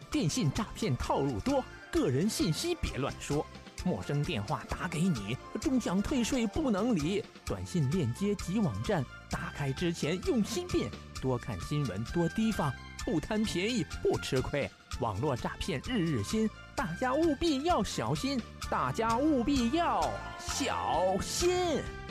电信诈骗套路多，个人信息别乱说。陌生电话打给你，终想退税不能理。短信链接及网站，打开之前用心辨，多看新闻，多提防，不贪便宜不吃亏。网络诈骗日日新，大家务必要小心，大家务必要小心。